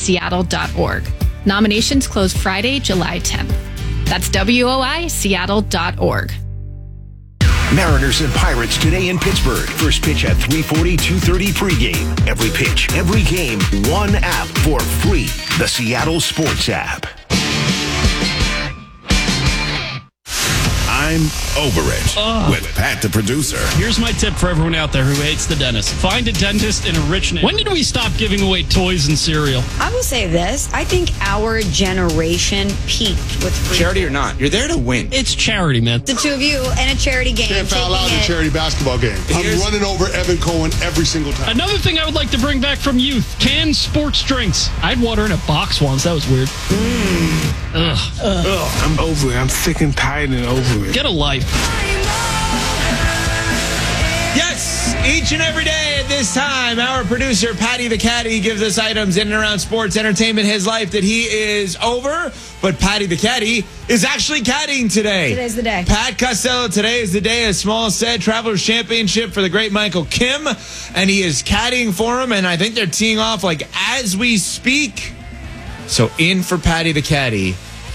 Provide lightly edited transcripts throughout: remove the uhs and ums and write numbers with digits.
woiseattle.org. Nominations close Friday, July 10th. That's woiseattle.org. Mariners and Pirates today in Pittsburgh. First pitch at 3:40, 2:30 pregame. Every pitch, every game, one app for free. The Seattle Sports app. I'm over it with Pat, the producer. Here's my tip for everyone out there who hates the dentist. Find a dentist in a rich neighborhood. When did we stop giving away toys and cereal? I will say this. I think our generation peaked with free Charity toys. or not, you're there to win. It's charity, man. The two of you in a charity game. Can't foul out in a charity basketball game. I'm running over Evan Cohen every single time. Another thing I would like to bring back from youth, canned sports drinks. I had water in a box once. That was weird. I'm over it. I'm sick and tired and over it. Get a life. Yes, each and every day at this time, our producer, Patty the Caddy, gives us items in and around sports, entertainment, his life that he is over. But Patty the Caddy is actually caddying today. Today's the day. Pat Costello, today is the day, as Small said, Travelers Championship for the great Michael Kim. And he is caddying for him, and I think they're teeing off like as we speak. So in for Patty the Caddy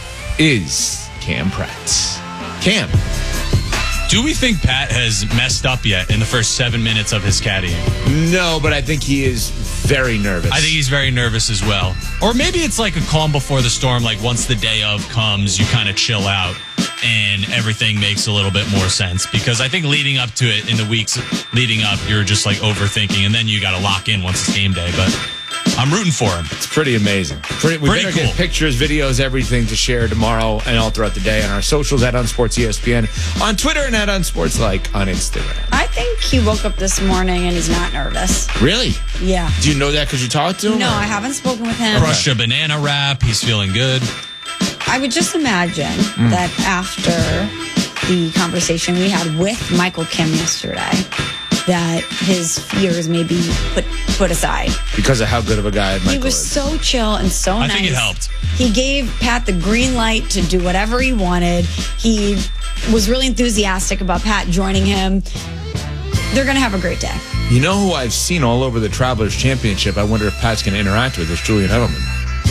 is Cam Pratt. Cam. Do we think Pat has messed up yet in the first 7 minutes of his caddying? No, but I think he is very nervous. I think he's very nervous as well. Or maybe it's like a calm before the storm, like once the day of comes, you kind of chill out and everything makes a little bit more sense. Because I think leading up to it, in the weeks leading up, you're just like overthinking, and then you got to lock in once it's game day. But I'm rooting for him. It's pretty amazing. We better cool. get pictures, videos, everything to share tomorrow and all throughout the day on our socials at Unsports ESPN, on Twitter, and at Unsports Like on Instagram. I think he woke up this morning and he's not nervous. Really? Yeah. Do you know that because you talked to him? No, or? I haven't spoken with him. Crushed a banana wrap. He's feeling good. I would just imagine that after the conversation we had with Michael Kim yesterday, that his fears may be put aside. Because of how good of a guy Michael He was is. so chill and so nice. I think it helped. He gave Pat the green light to do whatever he wanted. He was really enthusiastic about Pat joining him. They're going to have a great day. You know who I've seen all over the Travelers Championship? I wonder if Pat's going to interact with is Julian Edelman.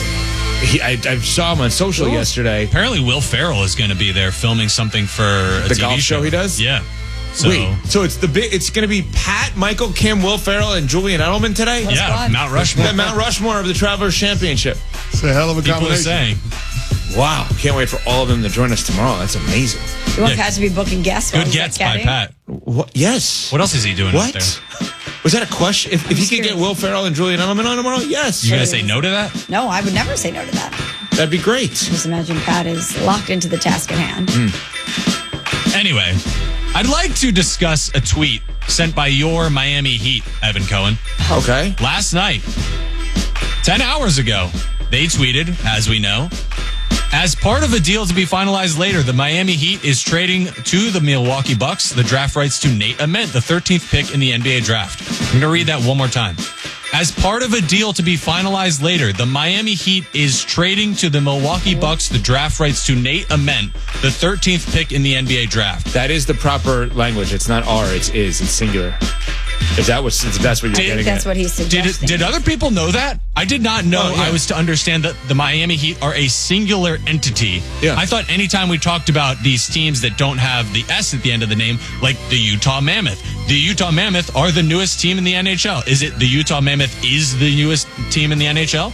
I saw him on social yesterday. Apparently, Will Ferrell is going to be there filming something for a The TV golf show he does? Yeah. So, Wait, so it's going to be Pat, Michael Kim, Will Ferrell, and Julian Edelman today? yeah, Mount Rushmore. The Mount Rushmore of the Travelers Championship. It's a hell of a People are combination. saying. Wow. Can't wait for all of them to join us tomorrow. That's amazing. You want Yeah. Pat to be booking guests? while Good he's gets by caddying? Pat. What? Yes. What else is he doing out there? What? Was that a question? If he could get Will Ferrell and Julian Edelman on tomorrow, yes. You going to say no to that? No, I would never say no to that. That'd be great. Just imagine Pat is locked into the task at hand. Anyway, I'd like to discuss a tweet sent by your Miami Heat, Evan Cohen. Okay. Last night, 10 hours ago, they tweeted, as we know, as part of a deal to be finalized later, the Miami Heat is trading to the Milwaukee Bucks the draft rights to Nate Ament, the 13th pick in the NBA draft. I'm going to read that one more time. As part of a deal to be finalized later, the Miami Heat is trading to the Milwaukee Bucks the draft rights to Nate Ament, the 13th pick in the NBA draft. That is the proper language. It's not R, it's is. It's singular. If that's what you're getting That's at. what he's suggesting. Did other people know that? I did not know. Oh, yeah. I was to understand that the Miami Heat are a singular entity. Yeah. I thought anytime we talked about these teams that don't have the S at the end of the name, like the Utah Mammoth. The Utah Mammoth are the newest team in the NHL. Is it the Utah Mammoth is the newest team in the NHL?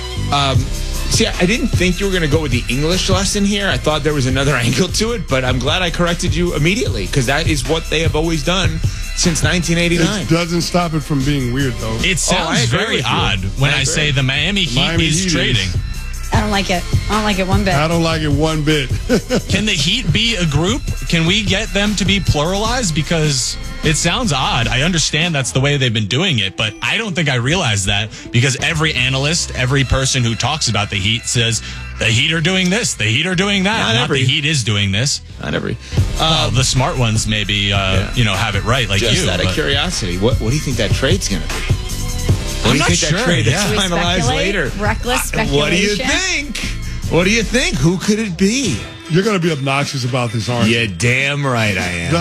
See, I didn't think you were going to go with the English lesson here. I thought there was another angle to it, but I'm glad I corrected you immediately because that is what they have always done since 1989. It doesn't stop it from being weird, though. It sounds agree very with you. odd when I I say agree. the Miami Heat Miami is Heat trading. I don't like it. I don't like it one bit. I don't like it one bit. Can the Heat be a group? Can we get them to be pluralized? Because it sounds odd. I understand that's the way they've been doing it, but I don't think I realized that because every analyst, every person who talks about the Heat says the Heat are doing this, the Heat are doing that. Not the Heat is doing this. Not every. The smart ones maybe, have it right, like Just you. out of but- curiosity, what do you think that trade's going to be? What I'm do you not think sure, that trade is yeah. Do we finalized speculate? later? Reckless speculation. What do you think? What do you think? Who could it be? You're going to be obnoxious about this, aren't you? You're damn right I am.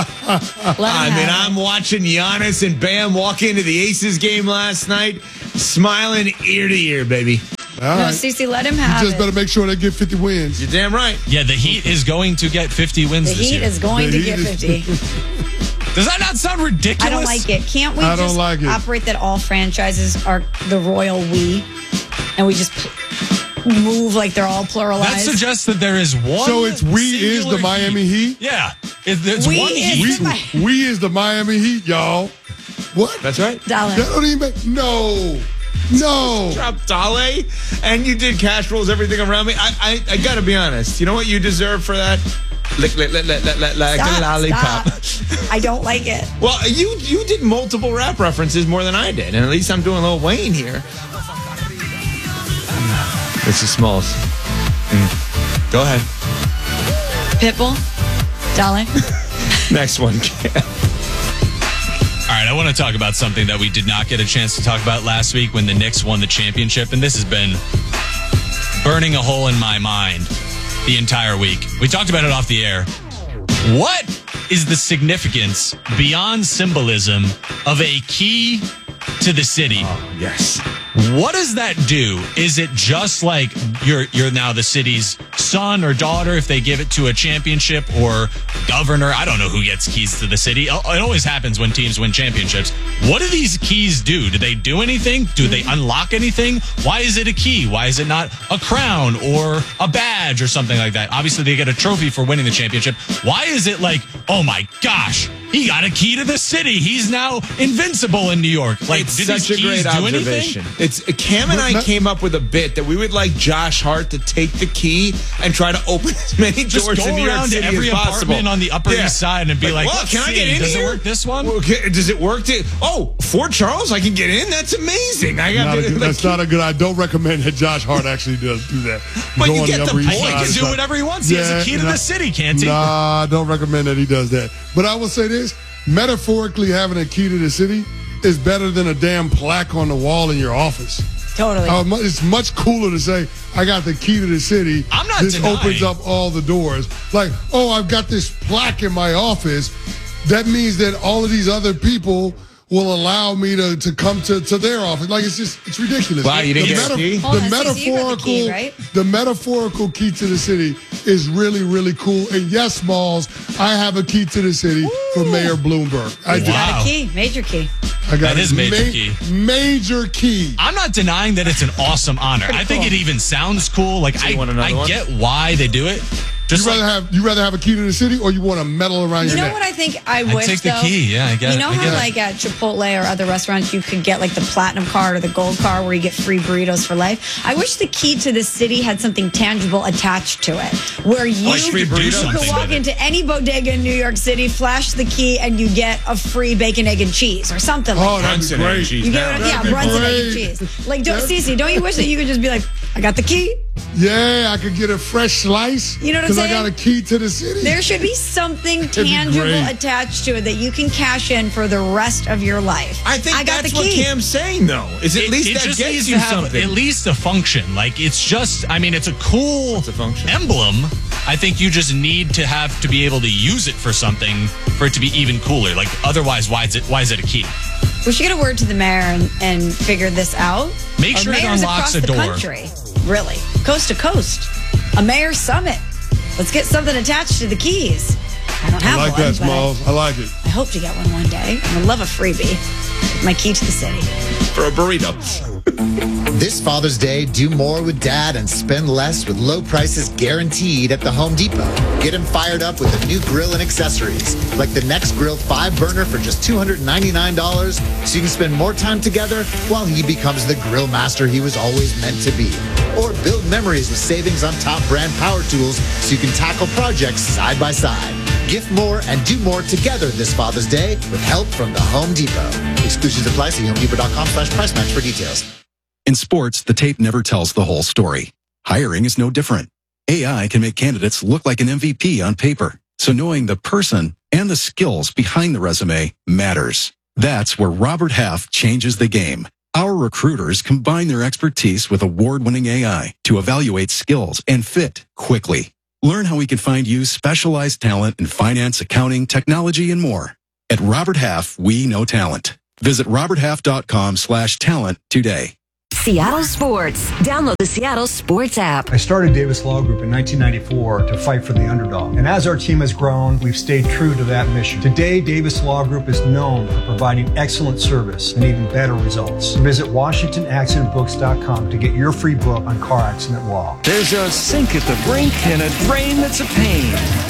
I'm watching Giannis and Bam walk into the Aces game last night, smiling ear to ear, baby. All No, right. Cece, let him have You just it. better make sure they get 50 wins. You're damn right. Yeah, the Heat is going to get 50 wins The this Heat year. is going The to get Heat 50. Does that not sound ridiculous? I don't like it. Can't we I don't just like it. operate that all franchises are the royal we, and we just move like they're all pluralized? That suggests that there is one. So it's we is the singular Miami Heat? Yeah, it's We one is Heat. the We is the Miami Heat, y'all. What? That's right. Dollar. That don't even make no. Drop Dale, and you did cash rolls, everything around me. I got to be honest. You know what you deserve for that? Like a lollipop. Stop. I don't like it. Well, you did multiple rap references more than I did, and at least I'm doing Lil Wayne here. This is Smalls. Go ahead. Pitbull, Dollar. Next one. All right, I want to talk about something that we did not get a chance to talk about last week when the Knicks won the championship, and this has been burning a hole in my mind the entire week. We talked about it off the air. What is the significance beyond symbolism of a key to the city? Yes. What does that do? Is it just like you're now the city's son or daughter if they give it to a championship, or governor? I don't know who gets keys to the city. It always happens when teams win championships. What do these keys do? Do they do anything? Do they unlock anything? Why is it a key? Why is it not a crown or a badge or something like that? Obviously, they get a trophy for winning the championship. Why is it like, oh my gosh, he got a key to the city. He's now invincible in New York. Like, It's did such these a great keys do observation. anything? It's Cam and I came up with a bit that we would like Josh Hart to take the key and try to open as many Just doors go in New York around to City every as possible. apartment on the Upper East Side and be like, well, let's can I get see, in does here? it work this one? Well, does it work? Fort Charles, I can get in? That's amazing. That's not a good. I don't recommend that Josh Hart actually does do that. But Go you on get the Upper East point. He Side can and do stuff. whatever he wants. He has a key to the city, can't he? Nah, I don't recommend that he does that. But I will say this: metaphorically, having a key to the city is better than a damn plaque on the wall in your office. Totally. It's much cooler to say, I got the key to the city. I'm not This denying. opens up all the doors. Like, oh, I've got this plaque in my office. That means that all of these other people will allow me to come to their office. Like, it's ridiculous. Wow, you didn't get a key? Hold on, Stacey, you got the key, right? The metaphorical key to the city is really, really cool. And yes, Smalls, I have a key to the city for Mayor Bloomberg. I do. Wow. Got a key, major key. I got That is major key. Major key. I'm not denying that it's an awesome honor. I think cool. it even sounds cool. Like, you want another I one? get why they do it. Just You rather have a key to the city, or you want a medal around You your know neck? what I think I I'd wish, take the though? key. Yeah, I get You it. know I get how, it. like, at Chipotle or other restaurants, you could get, like, the platinum card or the gold card where you get free burritos for life? I wish the key to the city had something tangible attached to it, where you, Like free burritos? you Something could walk with it. into any bodega in New York City, flash the key, and you get a free bacon, egg, and cheese or something like Oh, that. that'd be Brunson and great. cheese You get now. what, That'd yeah, be Brunson, egg, and great. cheese. Like, Cece, don't you wish that you could just be like, I got the key? Yeah, I could get a fresh slice. You know what I'm Because I saying? got a key to the city. There should be something be tangible great. attached to it that you can cash in for the rest of your life. I think got that's the what key. Cam's saying, though. Is at least it that just gets needs you to have something. at least a function. Like, it's just, I mean, it's a cool a function. emblem. I think you just need to have to be able to use it for something for it to be even cooler. Like, otherwise, why is it a key? We should get a word to the mayor and figure this out. Make Or sure it mayors unlocks across a the door. country, really, coast to coast, a mayor's summit. Let's get something attached to the keys. I don't I have like one, that, but Smalls. I like it. I hope to get one day. I would love a freebie. My key to the city. For a burrito. This Father's Day, do more with Dad and spend less with low prices guaranteed at the Home Depot. Get him fired up with a new grill and accessories, like the Next Grill 5-burner for just $299, so you can spend more time together while he becomes the grill master he was always meant to be. Or build memories with savings on top brand power tools so you can tackle projects side by side. Gift more and do more together this Father's Day with help from the Home Depot. Exclusions apply. See HomeDepot.com/price match for details. In sports, the tape never tells the whole story. Hiring is no different. AI can make candidates look like an MVP on paper. So knowing the person and the skills behind the resume matters. That's where Robert Half changes the game. Our recruiters combine their expertise with award-winning AI to evaluate skills and fit quickly. Learn how we can find you specialized talent in finance, accounting, technology, and more. At Robert Half, we know talent. Visit roberthalf.com/talent today. Seattle Sports. Download the Seattle Sports app. I started Davis Law Group in 1994 to fight for the underdog. And as our team has grown, we've stayed true to that mission. Today, Davis Law Group is known for providing excellent service and even better results. Visit WashingtonAccidentBooks.com to get your free book on car accident law. There's a sink at the brink and a drain that's a pain.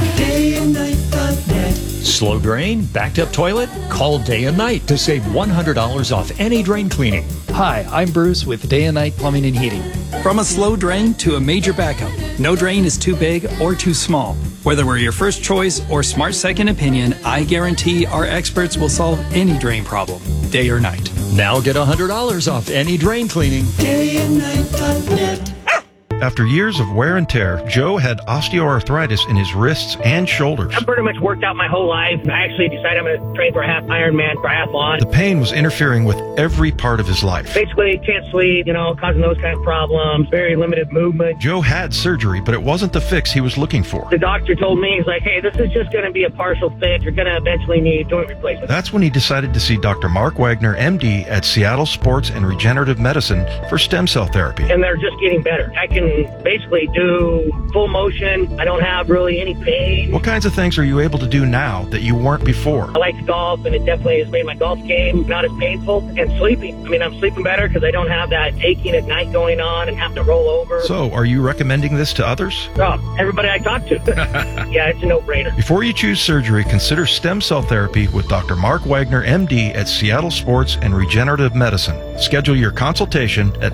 DayandNight.net. Slow drain? Backed up toilet? Call Day and Night to save $100 off any drain cleaning. Hi, I'm Bruce with Day and Night Plumbing and Heating. From a slow drain to a major backup, no drain is too big or too small. Whether we're your first choice or smart second opinion, I guarantee our experts will solve any drain problem, day or night. Now get $100 off any drain cleaning. DayandNight.net. After years of wear and tear, Joe had osteoarthritis in his wrists and shoulders. I've pretty much worked out my whole life. I actually decided I'm going to train for a half Ironman triathlon. The pain was interfering with every part of his life. Basically, can't sleep, causing those kind of problems, very limited movement. Joe had surgery, but it wasn't the fix he was looking for. The doctor told me, he's like, hey, this is just going to be a partial fix. You're going to eventually need joint replacement. That's when he decided to see Dr. Mark Wagner, MD, at Seattle Sports and Regenerative Medicine for stem cell therapy. And they're just getting better. I can basically do full motion. I don't have really any pain. What kinds of things are you able to do now that you weren't before? I like to golf, and it definitely has made my golf game not as painful. And sleeping. I'm sleeping better because I don't have that aching at night going on and having to roll over. So, are you recommending this to others? Oh, everybody I talk to. Yeah, it's a no-brainer. Before you choose surgery, consider stem cell therapy with Dr. Mark Wagner, MD, at Seattle Sports and Regenerative Medicine. Schedule your consultation at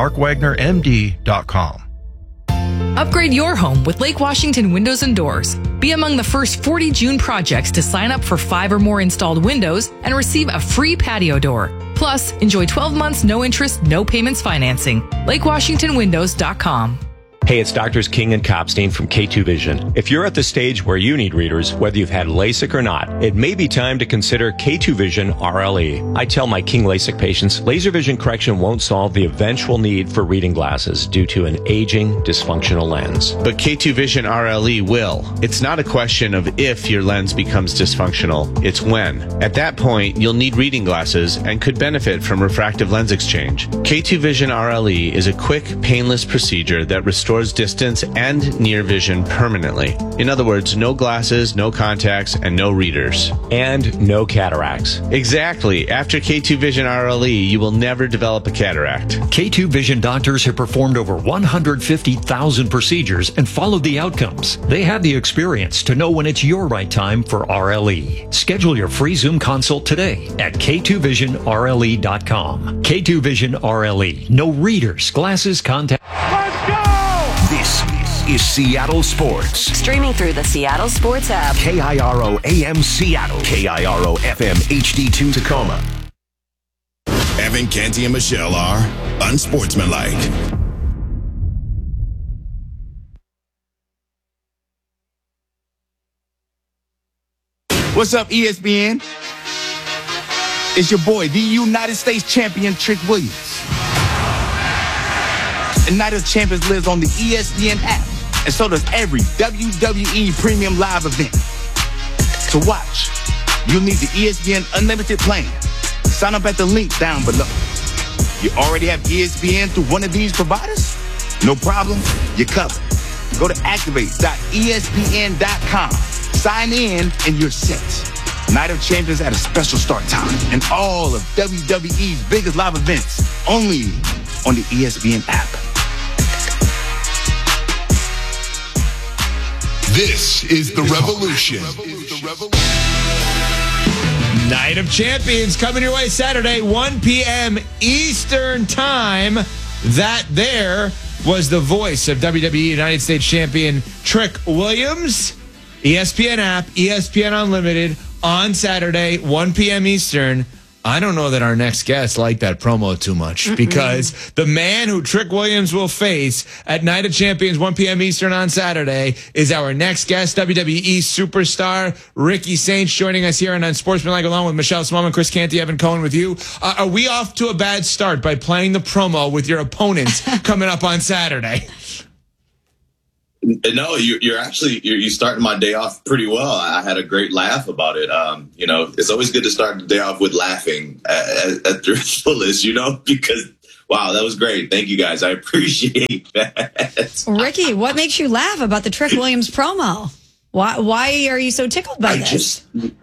drmarkwagnermd.com. Upgrade your home with Lake Washington Windows and Doors. Be among the first 40 June projects to sign up for 5 or more installed windows and receive a free patio door. Plus, enjoy 12 months no interest, no payments financing. LakeWashingtonWindows.com. Hey, it's Doctors King and Kopstein from K2 Vision. If you're at the stage where you need readers, whether you've had LASIK or not, it may be time to consider K2 Vision RLE. I tell my King LASIK patients, laser vision correction won't solve the eventual need for reading glasses due to an aging, dysfunctional lens. But K2 Vision RLE will. It's not a question of if your lens becomes dysfunctional, it's when. At that point, you'll need reading glasses and could benefit from refractive lens exchange. K2 Vision RLE is a quick, painless procedure that restores distance and near vision permanently. In other words, no glasses, no contacts, and no readers. And no cataracts. Exactly. After K2 Vision RLE, you will never develop a cataract. K2 Vision doctors have performed over 150,000 procedures and followed the outcomes. They have the experience to know when it's your right time for RLE. Schedule your free Zoom consult today at K2VisionRLE.com. K2 Vision RLE. No readers, glasses, contacts. This is Seattle Sports. Streaming through the Seattle Sports app. KIRO AM Seattle. KIRO FM HD2 Tacoma. Evan, Canty, and Michelle are unsportsmanlike. What's up, ESPN? It's your boy, the United States champion, Trick Williams. And Night of Champions lives on the ESPN app, and so does every WWE Premium Live event. To watch, you'll need the ESPN Unlimited plan. Sign up at the link down below. You already have ESPN through one of these providers? No problem, you're covered. Go to activate.espn.com. Sign in, and you're set. Night of Champions at a special start time, and all of WWE's biggest live events only on the ESPN app. This is the revolution. Night of Champions coming your way Saturday, 1 p.m. Eastern Time. That there was the voice of WWE United States Champion Trick Williams. ESPN app, ESPN Unlimited on Saturday, 1 p.m. Eastern. I don't know that our next guest liked that promo too much because the man who Trick Williams will face at Night of Champions, 1 p.m. Eastern on Saturday, is our next guest, WWE superstar Ricky Saints, joining us here on Unsportsmanlike along with Michelle Smallman, Chris Canty, Evan Cohen with you. Are we off to a bad start by playing the promo with your opponents coming up on Saturday? No, you're starting my day off pretty well. I had a great laugh about it. It's always good to start the day off with laughing at your fullest, because Wow, that was great. Thank you, guys. I appreciate that. Ricky, what makes you laugh about the Trick Williams promo? Why are you so tickled by this?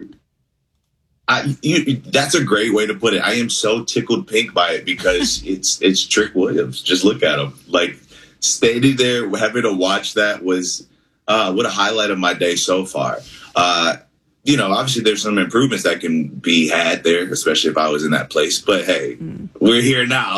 That's a great way to put it. I am so tickled pink by it because it's Trick Williams. Just look at him. Like, standing there, having to watch that was what a highlight of my day so far. Obviously there's some improvements that can be had there, especially if I was in that place. But hey, we're here now.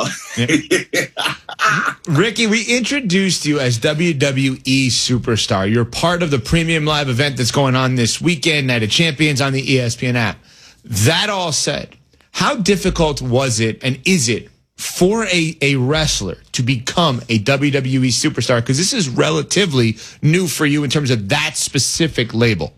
Ricky, we introduced you as WWE Superstar. You're part of the premium live event that's going on this weekend, Night of Champions on the ESPN app. That all said, how difficult was it and is it for a wrestler to become a WWE Superstar? Because this is relatively new for you in terms of that specific label.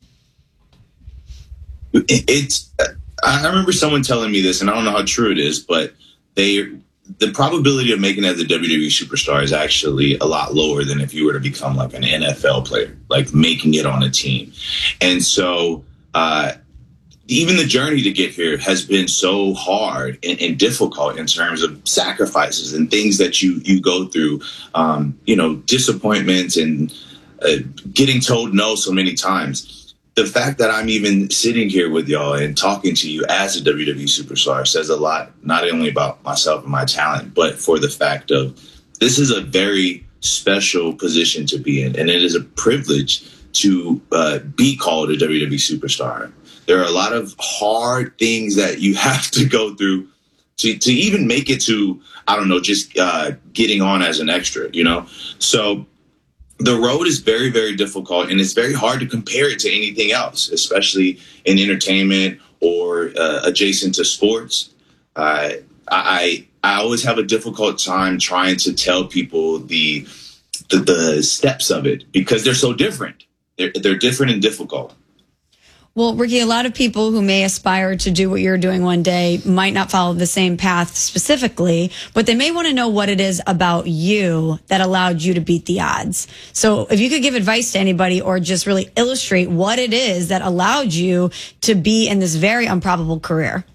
I remember someone telling me this, and I don't know how true it is, but the probability of making it as a WWE Superstar is actually a lot lower than if you were to become like an NFL player, like making it on a team. And so even the journey to get here has been so hard and difficult in terms of sacrifices and things that you go through, disappointments and getting told no so many times. The fact that I'm even sitting here with y'all and talking to you as a WWE Superstar says a lot, not only about myself and my talent, but for the fact of this is a very special position to be in. And it is a privilege to be called a WWE Superstar. There are a lot of hard things that you have to go through to even make it to, just getting on as an extra, So the road is very, very difficult, and it's very hard to compare it to anything else, especially in entertainment or adjacent to sports. I always have a difficult time trying to tell people the steps of it because they're so different. They're different and difficult. Well, Ricky, a lot of people who may aspire to do what you're doing one day might not follow the same path specifically, but they may want to know what it is about you that allowed you to beat the odds. So if you could give advice to anybody or just really illustrate what it is that allowed you to be in this very improbable career.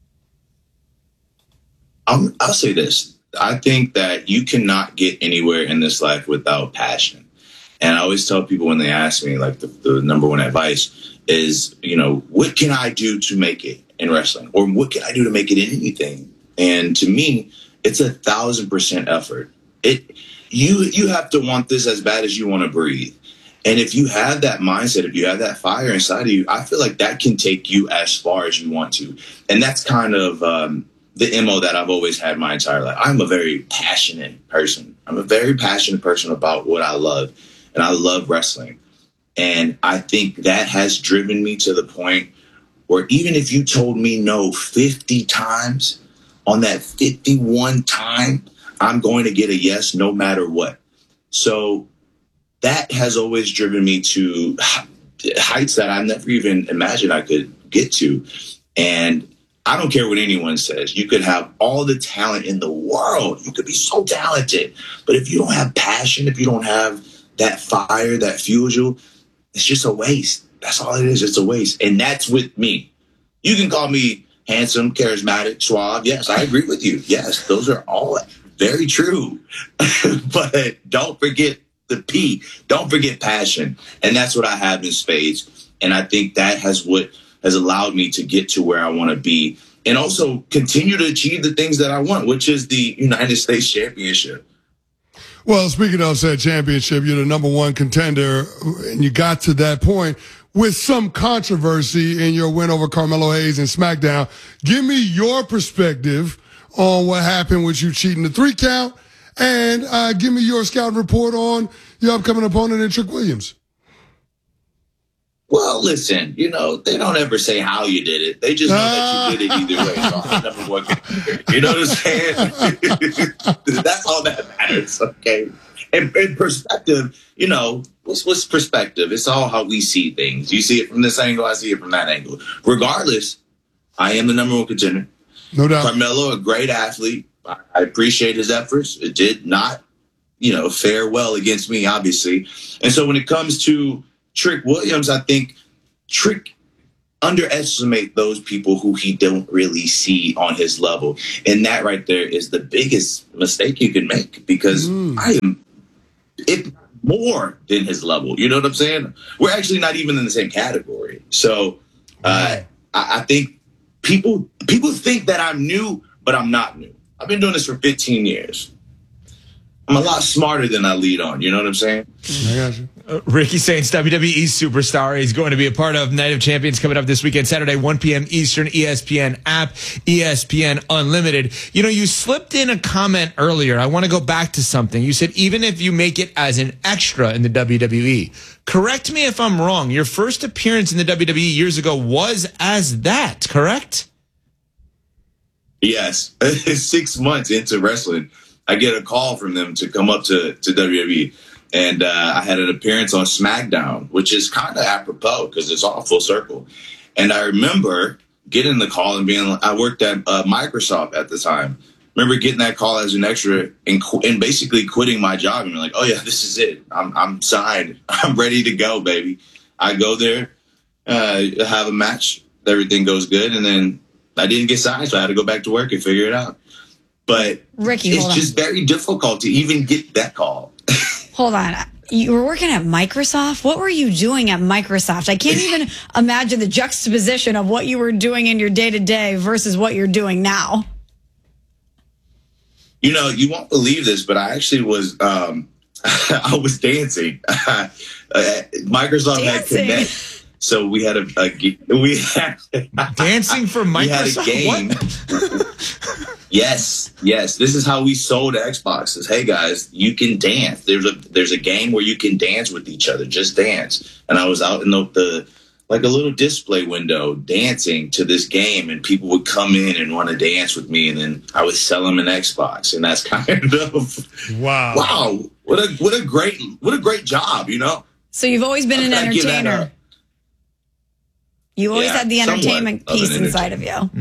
I'll say this. I think that you cannot get anywhere in this life without passion. And I always tell people when they ask me, like, the number one advice is, what can I do to make it in wrestling? Or what can I do to make it in anything? And to me, it's 1,000% effort. You have to want this as bad as you want to breathe. And if you have that mindset, if you have that fire inside of you, I feel like that can take you as far as you want to. And that's kind of the MO that I've always had my entire life. I'm a very passionate person. I'm a very passionate person about what I love. And I love wrestling. And I think that has driven me to the point where even if you told me no 50 times, on that 51 time, I'm going to get a yes no matter what. So that has always driven me to heights that I never even imagined I could get to. And I don't care what anyone says. You could have all the talent in the world. You could be so talented. But if you don't have passion, if you don't have that fire that fuels you, it's just a waste. That's all it is. It's a waste. And that's with me. You can call me handsome, charismatic, suave. Yes, I agree with you. Yes, those are all very true. But don't forget the P. Don't forget passion. And that's what I have in spades. And I think that has allowed me to get to where I want to be and also continue to achieve the things that I want, which is the United States Championship. Well, speaking of said championship, you're the number one contender, and you got to that point with some controversy in your win over Carmelo Hayes in SmackDown. Give me your perspective on what happened with you cheating the 3 count, and give me your scouting report on your upcoming opponent in Trick Williams. Well, listen, they don't ever say how you did it. They just know that you did it either way. So I'm the number one contender. You know what I'm saying? That's all that matters, okay? And perspective, what's perspective? It's all how we see things. You see it from this angle, I see it from that angle. Regardless, I am the number one contender. No doubt. Carmelo, a great athlete. I appreciate his efforts. It did not, fare well against me, obviously. And so when it comes to Trick Williams, I think Trick underestimate those people who he don't really see on his level. And that right there is the biggest mistake you can make, because I am more than his level. You know what I'm saying? We're actually not even in the same category. So I think people think that I'm new, but I'm not new. I've been doing this for 15 years. I'm a lot smarter than I lead on. You know what I'm saying? I got you. Ricky Sainz, WWE superstar. He's going to be a part of Night of Champions coming up this weekend, Saturday, 1 p.m. Eastern, ESPN app, ESPN Unlimited. You know, you slipped in a comment earlier. I want to go back to something. You said, even if you make it as an extra in the WWE. Correct me if I'm wrong. Your first appearance in the WWE years ago was as that, correct? Yes. 6 months into wrestling, I get a call from them to come up to WWE. And I had an appearance on SmackDown, which is kind of apropos because it's all full circle. And I remember getting the call and I worked at Microsoft at the time. Remember getting that call as an extra and basically quitting my job and being like, oh, yeah, this is it. I'm signed. I'm ready to go, baby. I go there, have a match. Everything goes good. And then I didn't get signed, so I had to go back to work and figure it out. But Ricky, it's just very difficult to even get that call. Hold on. You were working at Microsoft? What were you doing at Microsoft? I can't even imagine the juxtaposition of what you were doing in your day-to-day versus what you're doing now. You know, you won't believe this, but I actually was I was dancing. Microsoft had Connect. So we had dancing for Microsoft. We had a game. Yes. This is how we sold Xboxes. Hey guys, you can dance. There's a game where you can dance with each other. Just dance. And I was out in the like a little display window dancing to this game, and people would come in and want to dance with me, and then I would sell them an Xbox, and that's kind of wow. What a great job, you know. So you've always been an entertainer. You always had the entertainment piece inside of you.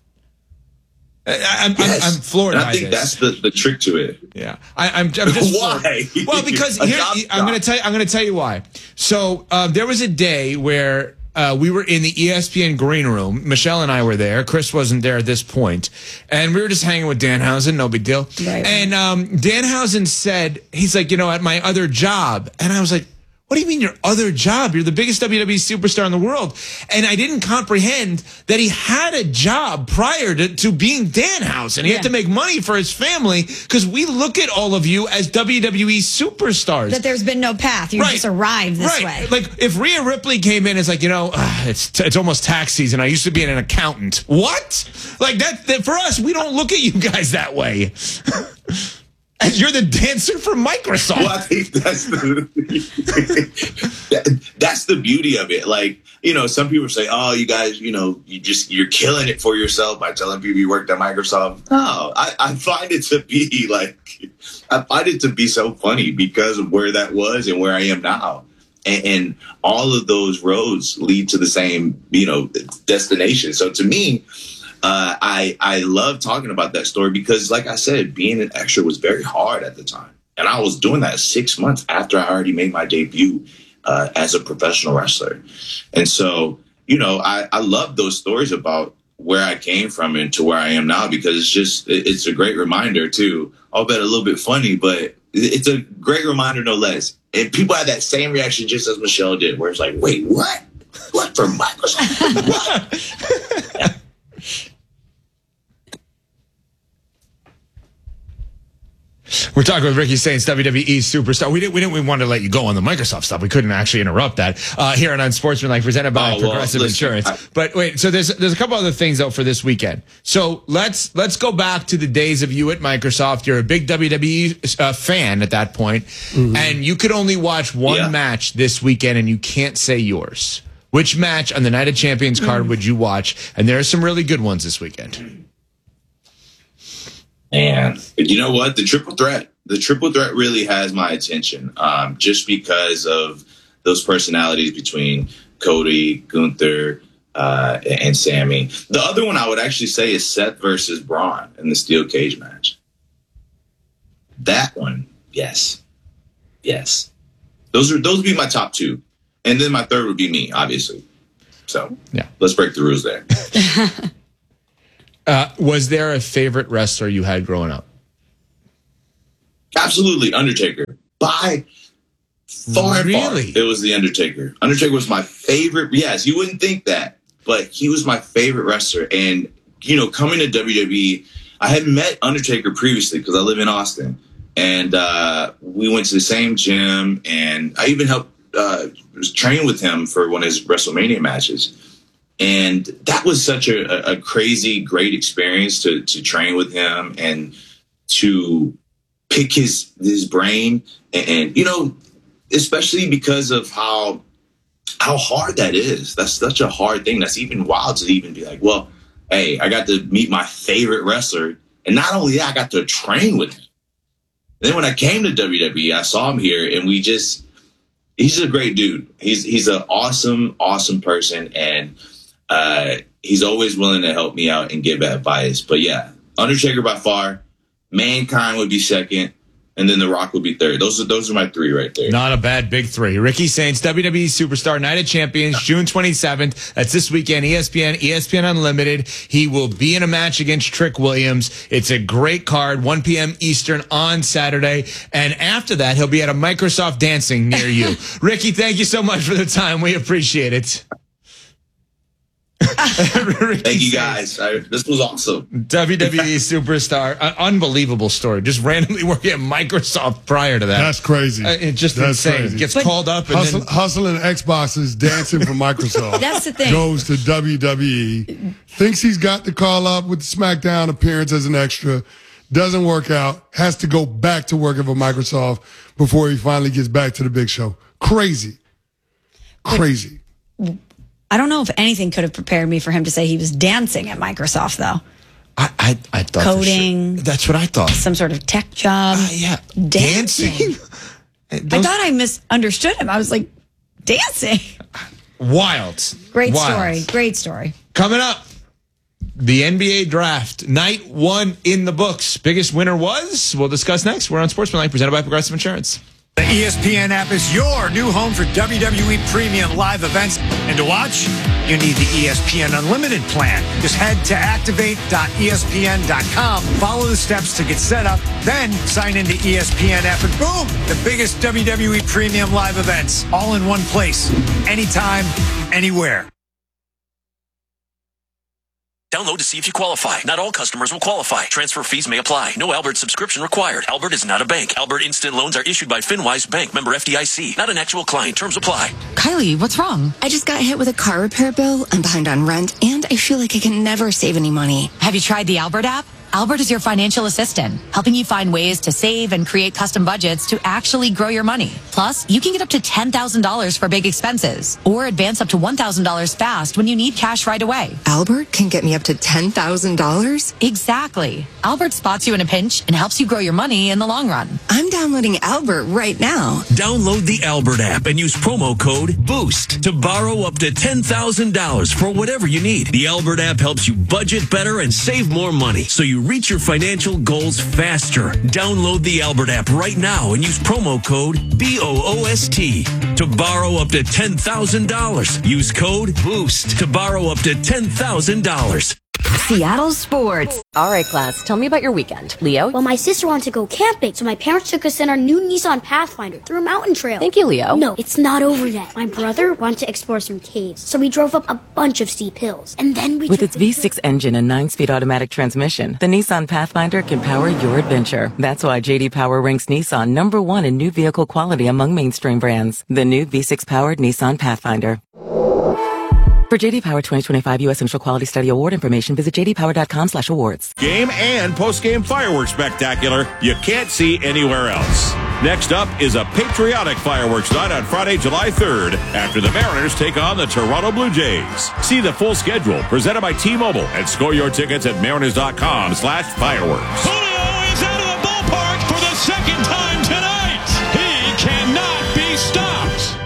I'm floored and by I think this. that's the trick to it. Yeah, I'm just why? Floored. Well, because here I'm going to tell you why. So there was a day where we were in the ESPN green room. Michelle and I were there. Chris wasn't there at this point, and we were just hanging with Danhausen. No big deal. Right. And Danhausen said, he's like, you know, at my other job, and I was like, what do you mean your other job? You're the biggest WWE superstar in the world. And I didn't comprehend that he had a job prior to being Danhausen. He had to make money for his family, because we look at all of you as WWE superstars. That there's been no path. You just arrived this way. Like if Rhea Ripley came in, it's like, you know, it's almost tax season. I used to be an accountant. What? Like that for us, we don't look at you guys that way. You're the dancer for Microsoft. Well, I think that's the beauty of it. Like, you know, some people say, oh, you guys, you know, you're killing it for yourself by telling people you worked at Microsoft. No, I find it to be so funny because of where that was and where I am now. And all of those roads lead to the same, you know, destination. So to me, I love talking about that story because, like I said, being an extra was very hard at the time. And I was doing that 6 months after I already made my debut as a professional wrestler. And so, you know, I love those stories about where I came from and to where I am now, because it's a great reminder too. I'll bet a little bit funny, but it's a great reminder no less. And people had that same reaction just as Michelle did, where it's like, wait, what? What, for Microsoft? What? We're talking with Ricky Sainz, WWE superstar. We wanted to let you go on the Microsoft stuff. We couldn't actually interrupt that here on Unsportsmanlike, presented by Progressive Insurance. But wait, so there's a couple other things though for this weekend. So let's go back to the days of you at Microsoft. You're a big WWE fan at that point, and you could only watch one match this weekend, and you can't say yours. Which match on the Night of Champions card would you watch? And there are some really good ones this weekend. And you know what? The triple threat really has my attention, just because of those personalities between Cody, Gunther, and Sammy. The other one I would actually say is Seth versus Braun in the steel cage match. That one, yes. Those would be my top two, and then my third would be me, obviously. So yeah, let's break the rules there. Was there a favorite wrestler you had growing up? Absolutely, Undertaker. By far, Really? it was the Undertaker. Undertaker was my favorite. Yes, you wouldn't think that, but he was my favorite wrestler. And, you know, coming to WWE, I had met Undertaker previously because I live in Austin. And we went to the same gym, and I even helped train with him for one of his WrestleMania matches. And that was such a crazy, great experience to train with him and to pick his brain. And, you know, especially because of how hard that is. That's such a hard thing. That's even wild to even be like, well, hey, I got to meet my favorite wrestler. And not only that, I got to train with him. And then when I came to WWE, I saw him here, and he's a great dude. He's an awesome, awesome person. And he's always willing to help me out and give advice. But yeah, Undertaker by far, Mankind would be second, and then The Rock would be third. Those are my three right there. Not a bad big three. Ricky Saints, WWE Superstar Night of Champions, June 27th. That's this weekend, ESPN Unlimited. He will be in a match against Trick Williams. It's a great card, 1 p.m. Eastern on Saturday. And after that, he'll be at a Microsoft Dancing near you. Ricky, thank you so much for the time. We appreciate it. Thank you guys. This was awesome. WWE Superstar, unbelievable story. Just randomly working at Microsoft prior to that. That's crazy. It's just That's insane. crazy. Gets called up and hustling Xboxes, dancing for Microsoft. That's the thing. Goes to WWE, thinks he's got the call up with the SmackDown appearance as an extra, doesn't work out, has to go back to working for Microsoft before he finally gets back to the big show. Crazy. I don't know if anything could have prepared me for him to say he was dancing at Microsoft, though. I thought coding. That's what I thought. Some sort of tech job. Yeah. Dancing. I thought I misunderstood him. I was like, dancing. Wild. Great story. Coming up, the NBA draft. Night 1 in the books. Biggest winner was? We'll discuss next. We're on Sportsmanlike, presented by Progressive Insurance. The ESPN app is your new home for WWE Premium live events. And to watch, you need the ESPN Unlimited plan. Just head to activate.espn.com, follow the steps to get set up, then sign into ESPN app, and boom, the biggest WWE Premium live events, all in one place, anytime, anywhere. Download to see if you qualify. Not all customers will qualify. Transfer fees may apply. No Albert subscription required. Albert is not a bank. Albert Instant Loans are issued by FinWise Bank, member FDIC. Not an actual client. Terms apply. Kylie, what's wrong? I just got hit with a car repair bill. I'm behind on rent, and I feel like I can never save any money. Have you tried the Albert app? Albert is your financial assistant, helping you find ways to save and create custom budgets to actually grow your money. Plus, you can get up to $10,000 for big expenses or advance up to $1,000 fast when you need cash right away. Albert can get me up to $10,000? Exactly. Albert spots you in a pinch and helps you grow your money in the long run. I'm downloading Albert right now. Download the Albert app and use promo code BOOST to borrow up to $10,000 for whatever you need. The Albert app helps you budget better and save more money, so you reach your financial goals faster. Download the Albert app right now and use promo code BOOST to borrow up to $10,000. Use code BOOST to borrow up to $10,000. Seattle Sports. All right, class, tell me about your weekend. Leo? Well, my sister wanted to go camping, so my parents took us in our new Nissan Pathfinder through a mountain trail. Thank you, Leo. No, it's not over yet. My brother wanted to explore some caves, so we drove up a bunch of steep hills. And then we With its V6 engine and 9-speed automatic transmission, the Nissan Pathfinder can power your adventure. That's why J.D. Power ranks Nissan #1 in new vehicle quality among mainstream brands. The new V6-powered Nissan Pathfinder. For J.D. Power 2025 U.S. Central Quality Study Award information, visit jdpower.com/awards. Game and post-game fireworks spectacular you can't see anywhere else. Next up is a patriotic fireworks night on Friday, July 3rd, after the Mariners take on the Toronto Blue Jays. See the full schedule presented by T-Mobile and score your tickets at mariners.com/fireworks. Julio is out of the ballpark for the second time tonight. He cannot be stopped.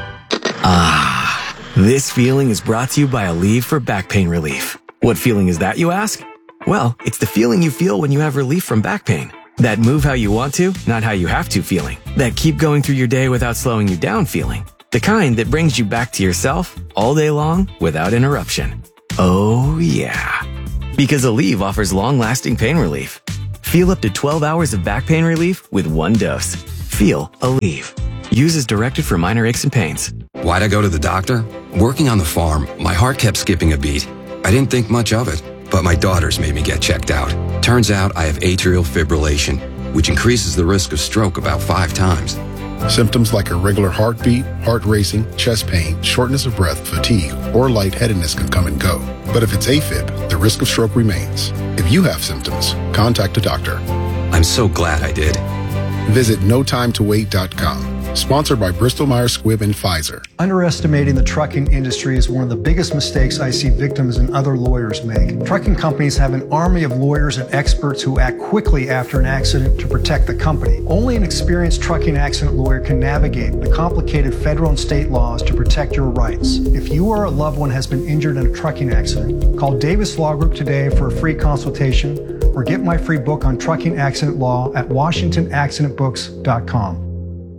This feeling is brought to you by Aleve for back pain relief. What feeling is that, you ask? Well, it's the feeling you feel when you have relief from back pain. That move how you want to, not how you have to feeling. That keep going through your day without slowing you down feeling. The kind that brings you back to yourself all day long without interruption. Oh, yeah. Because Aleve offers long-lasting pain relief. Feel up to 12 hours of back pain relief with one dose. Feel Aleve. Use as directed for minor aches and pains. Why'd I go to the doctor? Working on the farm, my heart kept skipping a beat. I didn't think much of it, but my daughters made me get checked out. Turns out I have atrial fibrillation, which increases the risk of stroke about 5 times. Symptoms like irregular heartbeat, heart racing, chest pain, shortness of breath, fatigue, or lightheadedness can come and go. But if it's AFib, the risk of stroke remains. If you have symptoms, contact a doctor. I'm so glad I did. Visit notimetowait.com. Sponsored by Bristol Myers Squibb and Pfizer. Underestimating the trucking industry is one of the biggest mistakes I see victims and other lawyers make. Trucking companies have an army of lawyers and experts who act quickly after an accident to protect the company. Only an experienced trucking accident lawyer can navigate the complicated federal and state laws to protect your rights. If you or a loved one has been injured in a trucking accident, call Davis Law Group today for a free consultation or get my free book on trucking accident law at WashingtonAccidentBooks.com.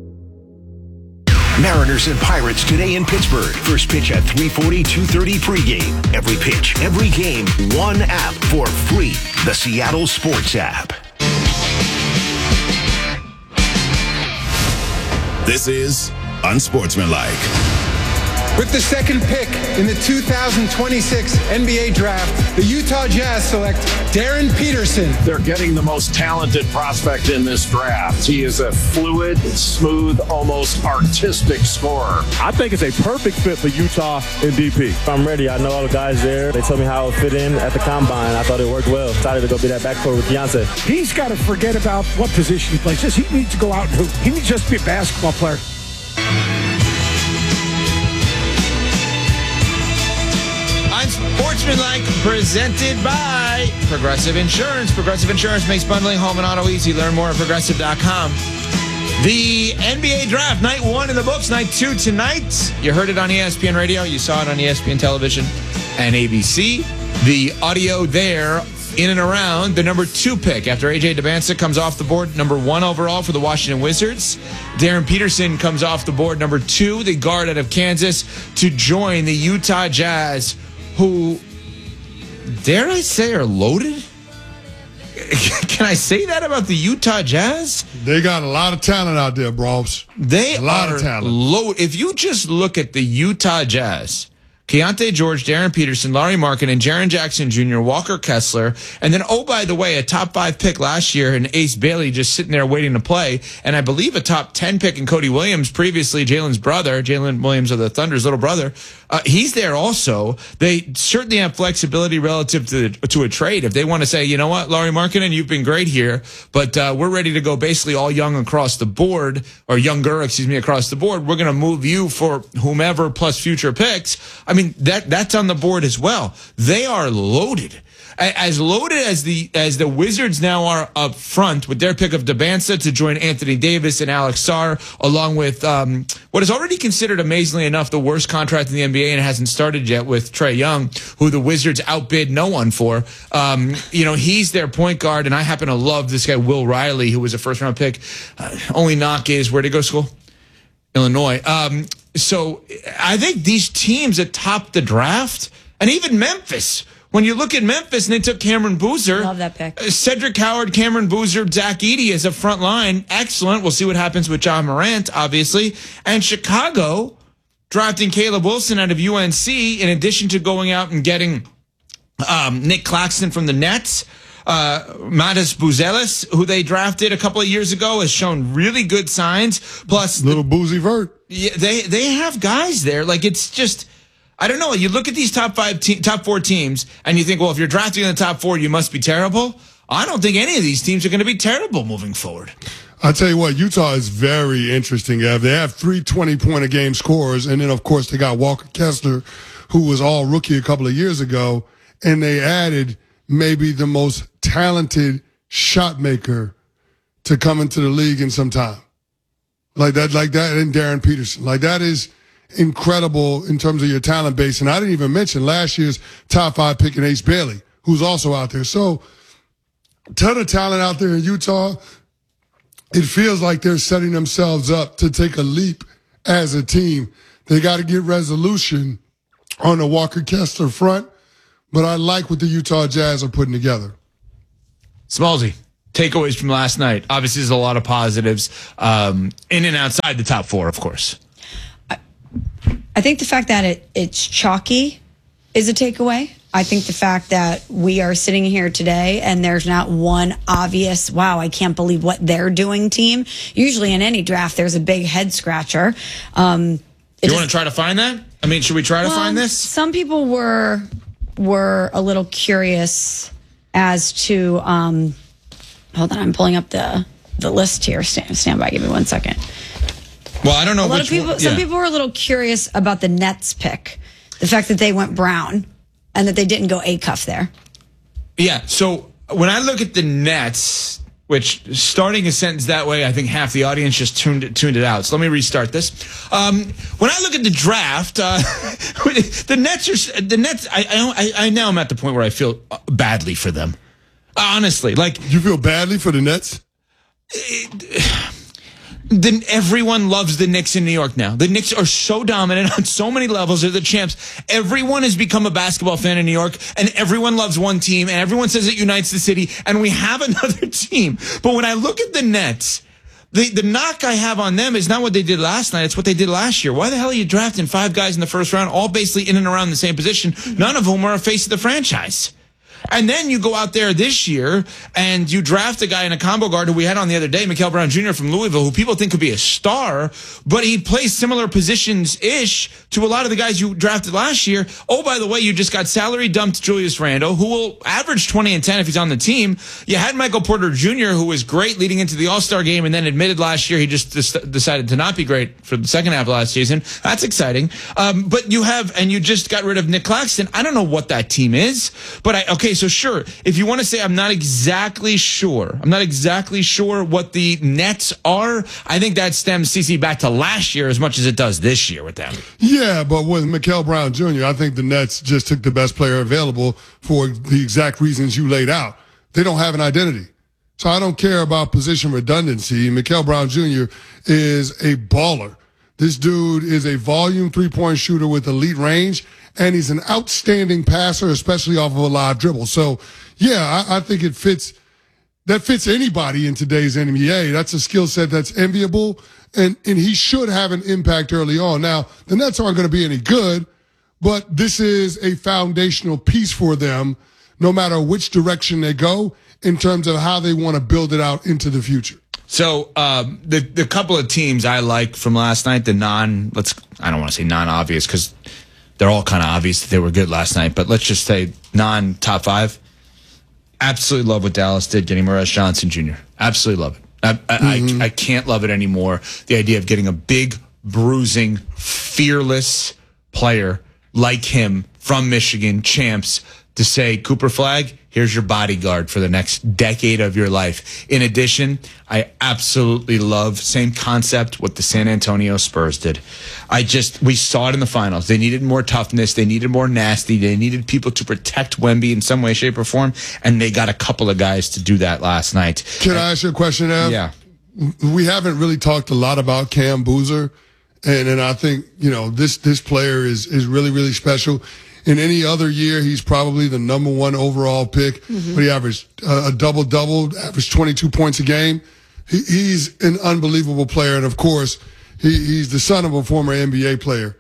Mariners and Pirates today in Pittsburgh. First pitch at 3:40, 2:30 pregame. Every pitch, every game, one app for free. The Seattle Sports app. This is Unsportsmanlike. With the second pick in the 2026 NBA Draft, the Utah Jazz select Darren Peterson. They're getting the most talented prospect in this draft. He is a fluid, smooth, almost artistic scorer. I think it's a perfect fit for Utah and DP. I'm ready. I know all the guys there. They told me how it would fit in at the combine. I thought it worked well. Excited to go be that backcourt with Beyonce. He's got to forget about what position he plays. He needs to go out and hoop. He needs just to be a basketball player. Unsportsmanlike, presented by Progressive Insurance. Progressive Insurance makes bundling home and auto easy. Learn more at Progressive.com. The NBA Draft, night 1 in the books, night 2 tonight. You heard it on ESPN Radio. You saw it on ESPN Television and ABC. The audio there in and around the number 2 pick after A.J. Demancic comes off the board, number 1 overall for the Washington Wizards. Darren Peterson comes off the board, number 2, the guard out of Kansas, to join the Utah Jazz, who, dare I say, are loaded? Can I say that about the Utah Jazz? They got a lot of talent out there, bros. They a lot are of talent. loaded. If you just look at the Utah Jazz, Keontae George, Darren Peterson, Lauri Markkanen, Jaren Jackson Jr., Walker Kessler, and then, oh, by the way, a top 5 pick last year in Ace Bailey just sitting there waiting to play, and I believe a top 10 pick in Cody Williams, previously Jalen's brother, Jalen Williams of the Thunder's little brother. He's there also. They certainly have flexibility relative to a trade. If they want to say, you know what, Lauri Markkanen, you've been great here, but we're ready to go basically all young across the board, or younger, across the board. We're going to move you for whomever plus future picks. I mean, that's on the board as well. They are loaded. As loaded as the Wizards now are up front with their pick of Demancic to join Anthony Davis and Alex Sarr, along with what is already considered, amazingly enough, the worst contract in the NBA, and it hasn't started yet, with Trae Young, who the Wizards outbid no one for. He's their point guard, and I happen to love this guy, Will Riley, who was a first-round pick. Only knock is, where'd he go to school? Illinois. So I think these teams that topped the draft, and even Memphis, when you look at Memphis and they took Cameron Boozer. Love that pick. Cedric Howard, Cameron Boozer, Zach Edey as a front line. Excellent. We'll see what happens with John Morant, obviously. And Chicago drafting Caleb Wilson out of UNC, in addition to going out and getting Nick Claxton from the Nets. Matas Buzelis, who they drafted a couple of years ago, has shown really good signs. Plus, little Boozy Vert. Yeah, they have guys there. Like, it's just, I don't know. You look at these top 4 teams, and you think, well, if you're drafting in the top 4, you must be terrible. I don't think any of these teams are going to be terrible moving forward. I'll tell you what, Utah is very interesting, Ev. They have 3 20-point-a-game scorers, and then, of course, they got Walker Kessler, who was all rookie a couple of years ago, and they added maybe the most talented shot maker to come into the league in some time. Like that, and Darren Peterson. Like, that is incredible in terms of your talent base. And I didn't even mention last year's top 5 pick in Ace Bailey, who's also out there. So, ton of talent out there in Utah. It feels like they're setting themselves up to take a leap as a team. They got to get resolution on the Walker Kessler front, but I like what the Utah Jazz are putting together. Smallsy, takeaways from last night. Obviously, there's a lot of positives in and outside the top four, of course. I think the fact that it's chalky is a takeaway. I think the fact that we are sitting here today and there's not one obvious, wow, I can't believe what they're doing team. Usually in any draft, there's a big head scratcher. You want to try to find that? I mean, should we try to find this? Some people were a little curious as to, hold on, I'm pulling up the list here. Stand by, give me 1 second. Well, I don't know. Some people were a little curious about the Nets pick. The fact that they went Brown and that they didn't go Acuff there. Yeah, so when I look at the Nets, which starting a sentence that way, I think half the audience just tuned it out. So let me restart this. When I look at the draft, the Nets. I now am at the point where I feel badly for them. Honestly, like, you feel badly for the Nets. Then everyone loves the Knicks in New York now. The Knicks are so dominant on so many levels. They're the champs. Everyone has become a basketball fan in New York, and everyone loves one team, and everyone says it unites the city, and we have another team. But when I look at the Nets, the knock I have on them is not what they did last night. It's what they did last year. Why the hell are you drafting 5 guys in the first round, all basically in and around the same position? None of whom are a face of the franchise. And then you go out there this year and you draft a guy in a combo guard who we had on the other day, Mikael Brown Jr. from Louisville, who people think could be a star, but he plays similar positions-ish to a lot of the guys you drafted last year. Oh, by the way, you just got salary dumped Julius Randle, who will average 20 and 10 if he's on the team. You had Michael Porter Jr., who was great leading into the All-Star game and then admitted last year he just decided to not be great for the second half of last season. That's exciting. But you just got rid of Nick Claxton. I don't know what that team is, but so sure, if you want to say I'm not exactly sure what the Nets are, I think that stems, CC, back to last year as much as it does this year with them. Yeah, but with Mikael Brown Jr., I think the Nets just took the best player available for the exact reasons you laid out. They don't have an identity. So I don't care about position redundancy. Mikael Brown Jr. is a baller. This dude is a volume three-point shooter with elite range, and he's an outstanding passer, especially off of a live dribble. So, yeah, I think it fits. That fits anybody in today's NBA. That's a skill set that's enviable, and he should have an impact early on. Now, the Nets aren't going to be any good, but this is a foundational piece for them, no matter which direction they go, in terms of how they want to build it out into the future. So the couple of teams I like from last night, I don't want to say non-obvious because they're all kind of obvious that they were good last night, but let's just say non-top 5. Absolutely love what Dallas did getting Morez Johnson Jr. Absolutely love it. I can't love it anymore. The idea of getting a big, bruising, fearless player like him from Michigan, champs, to say, Cooper Flagg, here's your bodyguard for the next decade of your life. In addition, I absolutely love, same concept, what the San Antonio Spurs did. We saw it in the finals. They needed more toughness. They needed more nasty. They needed people to protect Wemby in some way, shape, or form, and they got a couple of guys to do that last night. Can I ask you a question, Ev? Yeah. We haven't really talked a lot about Cam Boozer, and I think, this player is really, really special. In any other year, he's probably the number 1 overall pick, but he averaged a double-double, averaged 22 points a game. He's an unbelievable player, and of course, he's the son of a former NBA player.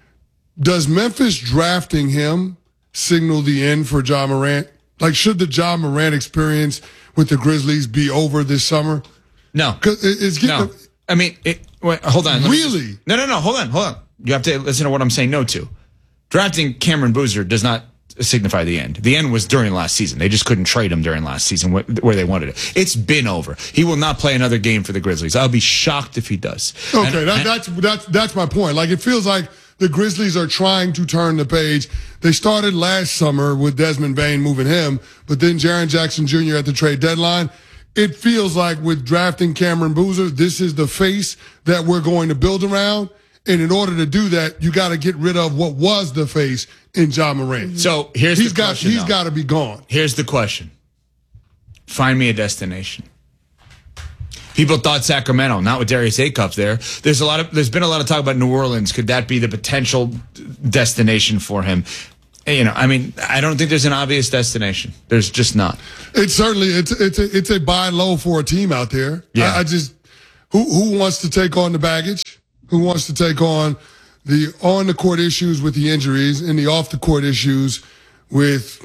Does Memphis drafting him signal the end for Ja Morant? Like, should the Ja Morant experience with the Grizzlies be over this summer? No. No. I mean, hold on. Really? No, hold on. You have to listen to what I'm saying no to. Drafting Cameron Boozer does not signify the end. The end was during last season. They just couldn't trade him during last season where they wanted it. It's been over. He will not play another game for the Grizzlies. I'll be shocked if he does. Okay, that's my point. Like, it feels like the Grizzlies are trying to turn the page. They started last summer with Desmond Bane moving him, but then Jaren Jackson Jr. at the trade deadline. It feels like with drafting Cameron Boozer, this is the face that we're going to build around. And in order to do that, you got to get rid of what was the face in Ja Morant. So here's the question. He's got to be gone. Here's the question. Find me a destination. People thought Sacramento, not with Darius Acuff there. There's been a lot of talk about New Orleans. Could that be the potential destination for him? You know, I mean, I don't think there's an obvious destination. There's just not. It's certainly it's a buy low for a team out there. Yeah. I just who wants to take on the baggage? Who wants to take on the on the court issues with the injuries and the off the court issues with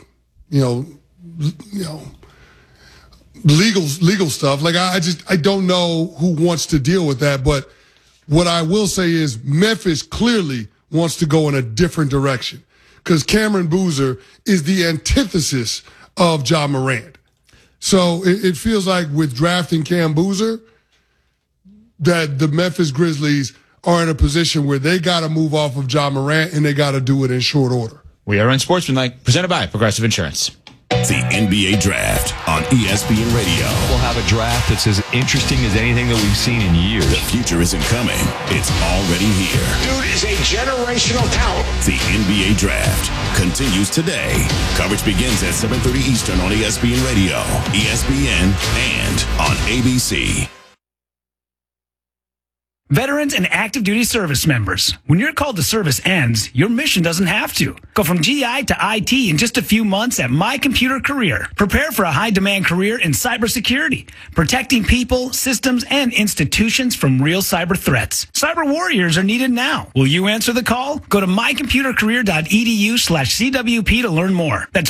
legal stuff? Like I don't know who wants to deal with that. But what I will say is Memphis clearly wants to go in a different direction. Because Cameron Boozer is the antithesis of Ja Morant. So it feels like with drafting Cam Boozer, that the Memphis Grizzlies are in a position where they got to move off of Ja Morant, and they got to do it in short order. We are Unsportsmanlike, presented by Progressive Insurance. The NBA Draft on ESPN Radio. We'll have a draft that's as interesting as anything that we've seen in years. The future isn't coming. It's already here. Dude is a generational talent. The NBA Draft continues today. Coverage begins at 7:30 Eastern on ESPN Radio, ESPN, and on ABC. Veterans and active duty service members, when your call to service ends, your mission doesn't have to. Go from GI to IT in just a few months at My Computer Career. Prepare for a high-demand career in cybersecurity, protecting people, systems, and institutions from real cyber threats. Cyber warriors are needed now. Will you answer the call? Go to mycomputercareer.edu/CWP to learn more. That's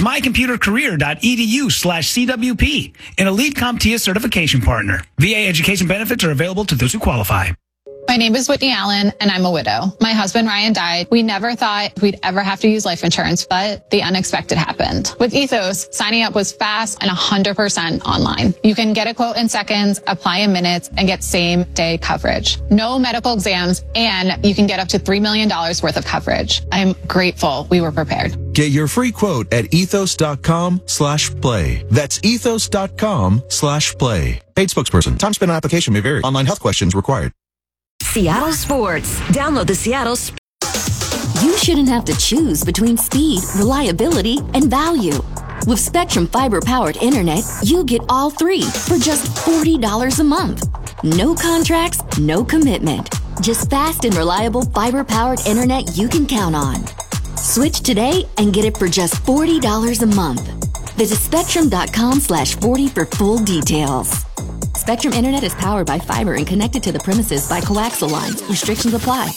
mycomputercareer.edu/CWP, an elite CompTIA certification partner. VA education benefits are available to those who qualify. My name is Whitney Allen, and I'm a widow. My husband, Ryan, died. We never thought we'd ever have to use life insurance, but the unexpected happened. With Ethos, signing up was fast and 100% online. You can get a quote in seconds, apply in minutes, and get same-day coverage. No medical exams, and you can get up to $3 million worth of coverage. I'm grateful we were prepared. Get your free quote at ethos.com/play. That's ethos.com/play. Paid spokesperson. Time spent on application may vary. Online health questions required. Seattle Sports. Download the Seattle Sports. You shouldn't have to choose between speed, reliability, and value. With Spectrum fiber-powered internet, you get all three for just $40 a month. No contracts, no commitment. Just fast and reliable fiber-powered internet you can count on. Switch today and get it for just $40 a month. Visit spectrum.com/40 for full details. Spectrum Internet is powered by fiber and connected to the premises by coaxial lines. Restrictions apply.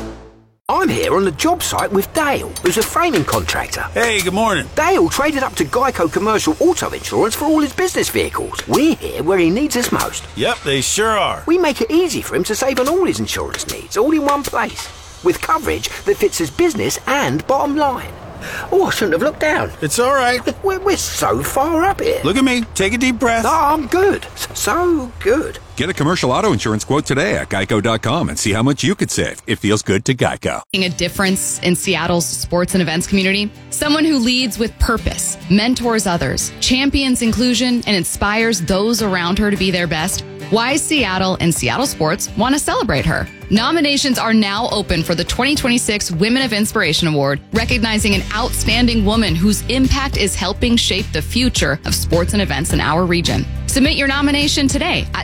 I'm here on the job site with Dale, who's a framing contractor. Hey, good morning. Dale traded up to Geico Commercial Auto Insurance for all his business vehicles. We're here where he needs us most. Yep, they sure are. We make it easy for him to save on all his insurance needs, all in one place, with coverage that fits his business and bottom line. Oh, I shouldn't have looked down. It's all right. We're so far up here. Look at me. Take a deep breath. No, I'm good. So good. Get a commercial auto insurance quote today at geico.com and see how much you could save. It feels good to Geico. A difference in Seattle's sports and events community. Someone who leads with purpose, mentors others, champions inclusion, and inspires those around her to be their best. Wise Seattle and Seattle Sports want to celebrate her. Nominations are now open for the 2026 Women of Inspiration Award, recognizing an outstanding woman whose impact is helping shape the future of sports and events in our region. Submit your nomination today at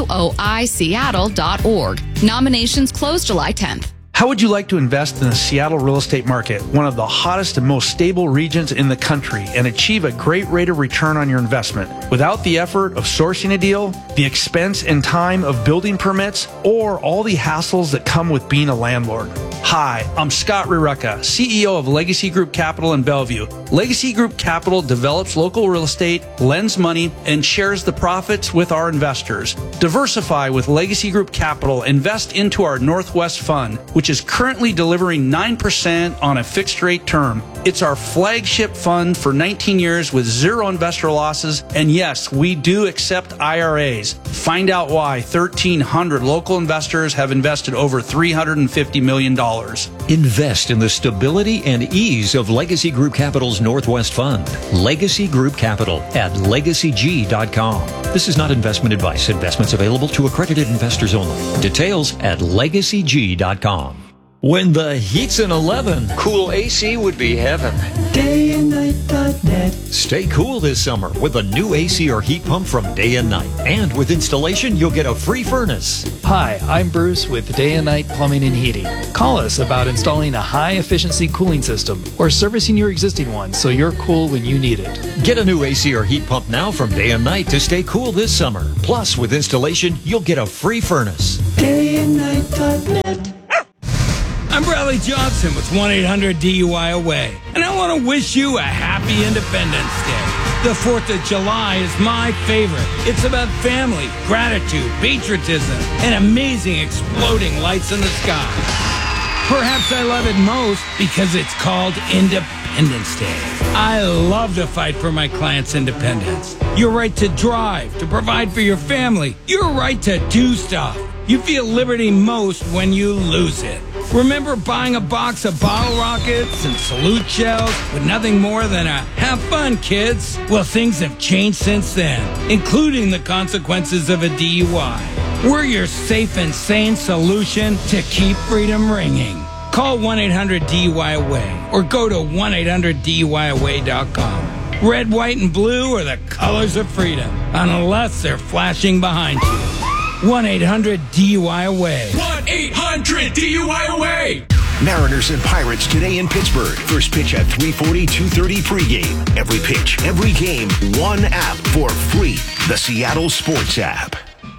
woiseattle.org. Nominations close July 10th. How would you like to invest in the Seattle real estate market, one of the hottest and most stable regions in the country, and achieve a great rate of return on your investment without the effort of sourcing a deal, the expense and time of building permits, or all the hassles that come with being a landlord? Hi, I'm Scott Rireka, CEO of Legacy Group Capital in Bellevue. Legacy Group Capital develops local real estate, lends money, and shares the profits with our investors. Diversify with Legacy Group Capital. Invest into our Northwest Fund, which is currently delivering 9% on a fixed rate term. It's our flagship fund for 19 years with zero investor losses. And yes, we do accept IRAs. Find out why 1,300 local investors have invested over $350 million. Invest in the stability and ease of Legacy Group Capital's Northwest Fund. Legacy Group Capital at legacyg.com. This is not investment advice. Investments available to accredited investors only. Details at legacyg.com. When the heat's an 11, cool AC would be heaven. DayandNight.net. Stay cool this summer with a new AC or heat pump from Day and Night. And with installation, you'll get a free furnace. Hi, I'm Bruce with Day and Night Plumbing and Heating. Call us about installing a high-efficiency cooling system or servicing your existing one so you're cool when you need it. Get a new AC or heat pump now from Day and Night to stay cool this summer. Plus, with installation, you'll get a free furnace. DayandNight.net. I'm Bradley Johnson with 1-800-DUI-AWAY, and I want to wish you a happy Independence Day. The 4th of July is my favorite. It's about family, gratitude, patriotism, and amazing exploding lights in the sky. Perhaps I love it most because it's called Independence Day. I love to fight for my clients' independence. Your right to drive, to provide for your family, your right to do stuff. You feel liberty most when you lose it. Remember buying a box of bottle rockets and salute shells with nothing more than a "have fun, kids"? Well, things have changed since then, including the consequences of a DUI. We're your safe and sane solution to keep freedom ringing. Call 1-800-DUI-AWAY or go to 1-800-DUI-AWAY.com. Red, white, and blue are the colors of freedom, unless they're flashing behind you. 1-800-DUI-AWAY. 1-800-DUI-AWAY. Mariners and Pirates today in Pittsburgh. First pitch at 3:40, 2:30 pregame. Every pitch, every game, one app for free. The Seattle Sports app.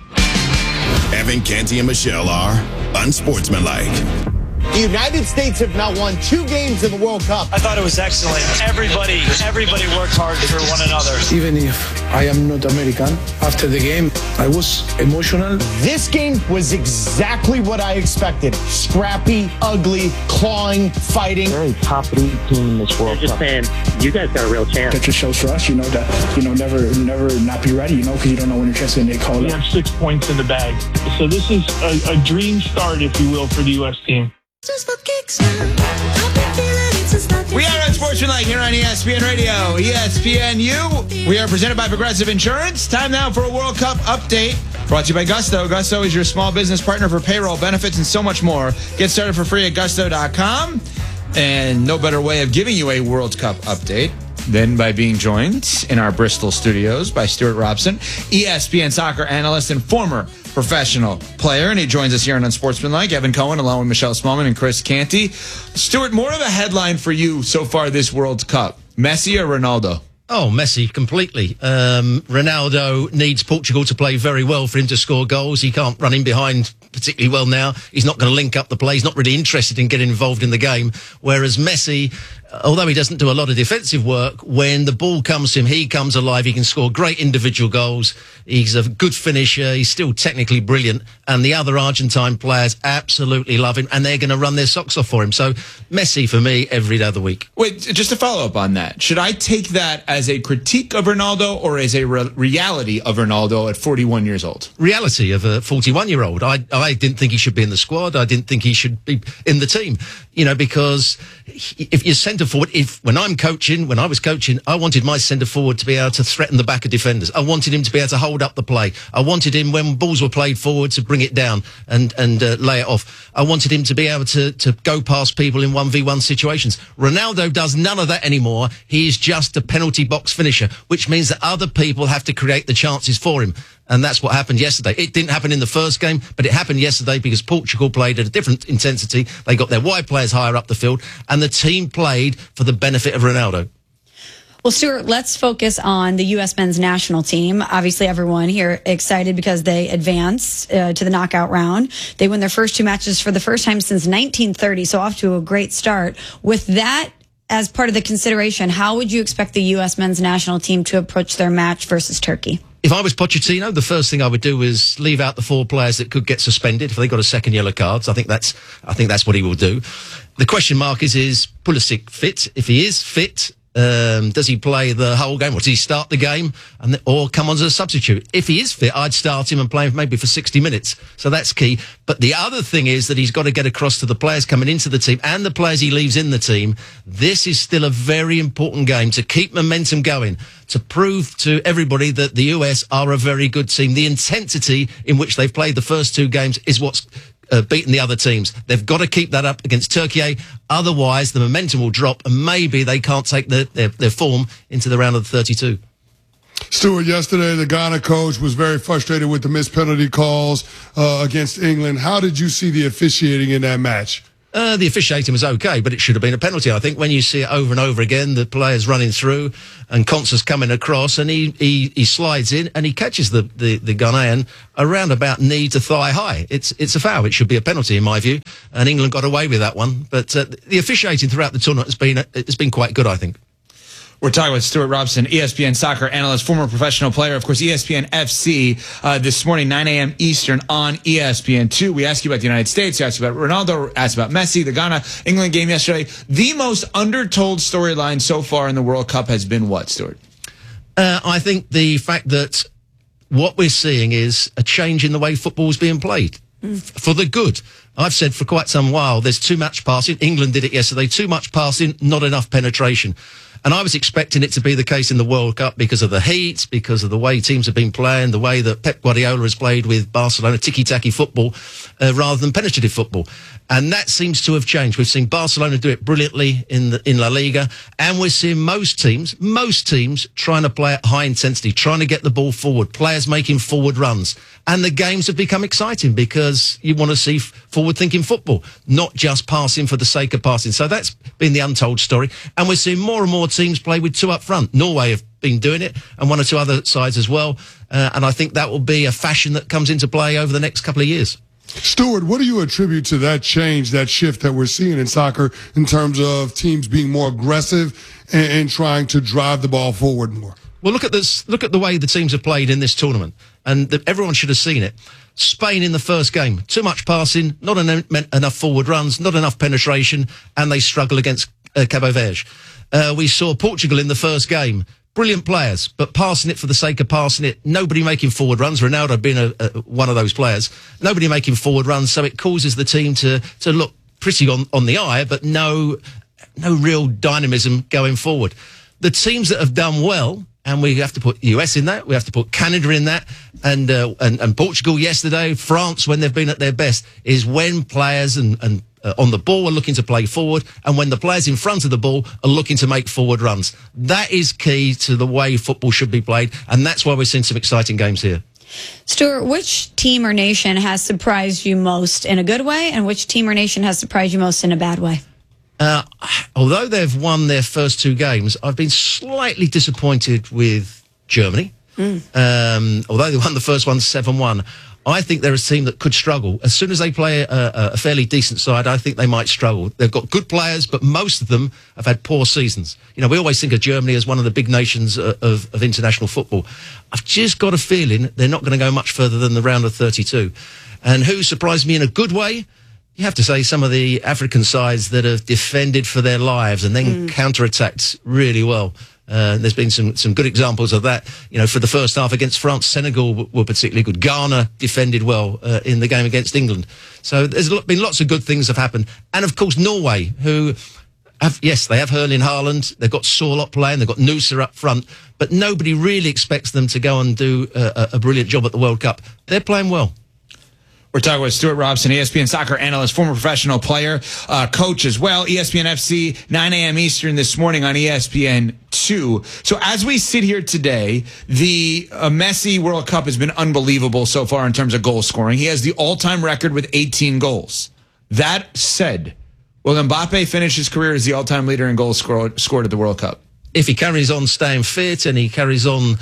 Evan, Canty, and Michelle are unsportsmanlike. The United States have now won 2 games in the World Cup. I thought it was excellent. Everybody worked hard for one another. Even if I am not American, after the game, I was emotional. This game was exactly what I expected. Scrappy, ugly, clawing, fighting. Very top elite team in this World Cup. Just saying, you guys got a real chance. That just shows for us, that, never not be ready, because you don't know when your chance is going to get called up. We have 6 points in the bag. So this is a dream start, if you will, for the U.S. team. We are Unsportsmanlike here on ESPN Radio, ESPNU. We are presented by Progressive Insurance. Time now for a World Cup update. Brought to you by Gusto. Gusto is your small business partner for payroll, benefits, and so much more. Get started for free at gusto.com. And no better way of giving you a World Cup update than by being joined in our Bristol studios by Stuart Robson, ESPN soccer analyst and former professional player. And he joins us here on Unsportsmanlike. Evan Cohen, along with Michelle Smallman and Chris Canty. Stuart, more of a headline for you so far this World Cup. Messi or Ronaldo? Oh, Messi, completely. Ronaldo needs Portugal to play very well for him to score goals. He can't run in behind particularly well now. He's not going to link up the play. He's not really interested in getting involved in the game. Whereas Messi, although he doesn't do a lot of defensive work, when the ball comes to him, he comes alive. He can score great individual goals. He's a good finisher. He's still technically brilliant. And the other Argentine players absolutely love him, and they're going to run their socks off for him. So Messi, for me, every day of the week. Wait, just to follow up on that, should I take that as a critique of Ronaldo or as a reality of Ronaldo at 41 years old? Reality of a 41-year-old. I didn't think he should be in the squad. I didn't think he should be in the team, because if you're centre forward, when I was coaching, I wanted my centre forward to be able to threaten the back of defenders. I wanted him to be able to hold up the play. I wanted him, when balls were played forward, to bring it down and lay it off. I wanted him to be able to go past people in 1v1 situations. Ronaldo does none of that anymore. He is just a penalty box finisher, which means that other people have to create the chances for him. And that's what happened yesterday. It didn't happen in the first game, but it happened yesterday because Portugal played at a different intensity. They got their wide players higher up the field, and the team played for the benefit of Ronaldo. Well, Stuart, let's focus on the U.S. men's national team. Obviously, everyone here excited because they advance to the knockout round. They win their first 2 matches for the first time since 1930, so off to a great start. With that as part of the consideration, how would you expect the U.S. men's national team to approach their match versus Turkey? If I was Pochettino, the first thing I would do is leave out the 4 players that could get suspended if they got a second yellow card. So I think that's what he will do. The question mark is Pulisic fit? If he is fit, does he play the whole game, or does he start the game or come on as a substitute? If he is fit, I'd start him and play him maybe for 60 minutes. So that's key. But the other thing is that he's got to get across to the players coming into the team and the players he leaves in the team. This is still a very important game to keep momentum going, to prove to everybody that the US are a very good team. The intensity in which they've played the first 2 games is what's beaten the other teams. They've got to keep that up against Turkey. Otherwise, the momentum will drop, and maybe they can't take their form into the round of the 32. Stuart, yesterday the Ghana coach was very frustrated with the missed penalty calls against England. How did you see the officiating in that match? The officiating was okay, but it should have been a penalty. I think when you see it over and over again, the players running through and Concer's coming across, and he slides in and he catches the Ghanaian around about knee to thigh high. It's a foul. It should be a penalty in my view, and England got away with that one. But the officiating throughout the tournament has been quite good, I think. We're talking with Stuart Robson, ESPN soccer analyst, former professional player, of course, ESPN FC, this morning, 9 a.m. Eastern on ESPN2. We asked you about the United States, we asked you about Ronaldo, asked about Messi, the Ghana-England game yesterday. The most undertold storyline so far in the World Cup has been what, Stuart? I think the fact that what we're seeing is a change in the way football is being played. For the good. I've said for quite some while, there's too much passing. England did it yesterday. Too much passing, not enough penetration. And I was expecting it to be the case in the World Cup because of the heat, because of the way teams have been playing, the way that Pep Guardiola has played with Barcelona, tiki-taki football, rather than penetrative football. And that seems to have changed. We've seen Barcelona do it brilliantly in La Liga, and we're seeing most teams trying to play at high intensity, trying to get the ball forward, players making forward runs. And the games have become exciting because you want to see forward-thinking football, not just passing for the sake of passing. So that's been the untold story. And we're seeing more and more teams play with two up front. Norway have been doing it, and one or two other sides as well. And I think that will be a fashion that comes into play over the next couple of years. Stuart, what do you attribute to that change, that shift that we're seeing in soccer in terms of teams being more aggressive and trying to drive the ball forward more? Well, look at this. Look at the way the teams have played in this tournament, and everyone should have seen it. Spain in the first game, too much passing, not enough forward runs, not enough penetration, and they struggle against Cabo Verde. We saw Portugal in the first game. Brilliant players, but passing it for the sake of passing it. Nobody making forward runs. Ronaldo being one of those players. Nobody making forward runs, so it causes the team to look pretty on the eye, but no real dynamism going forward. The teams that have done well, and we have to put US in that, we have to put Canada in that, and Portugal yesterday, France when they've been at their best, is when players and on the ball are looking to play forward, and when the players in front of the ball are looking to make forward runs. That is key to the way football should be played, and that's why we're seeing some exciting games here. Stuart, which team or nation has surprised you most in a good way, and which team or nation has surprised you most in a bad way? Although they've won their first two games, I've been slightly disappointed with Germany. Although they won the first one 7-1, I think they're a team that could struggle. As soon as they play a fairly decent side, I think they might struggle. They've got good players, but most of them have had poor seasons. You know, we always think of Germany as one of the big nations of international football. I've just got a feeling they're not going to go much further than the round of 32. And who surprised me in a good way? You have to say some of the African sides that have defended for their lives and then counter-attacked really well. There's been some good examples of that. You know, for the first half against France, Senegal were particularly good. Ghana defended well in the game against England. So there's been lots of good things have happened. And of course, Norway, who they have Erling Haaland, they've got Sorloth playing, they've got Nusa up front, but nobody really expects them to go and do a brilliant job at the World Cup. They're playing well. We're talking with Stuart Robson, ESPN soccer analyst, former professional player, coach as well. ESPN FC, 9 a.m. Eastern this morning on ESPN2. So as we sit here today, the Messi World Cup has been unbelievable so far in terms of goal scoring. He has the all-time record with 18 goals. That said, will Mbappe finish his career as the all-time leader in goals scored at the World Cup? If he carries on staying fit and he carries on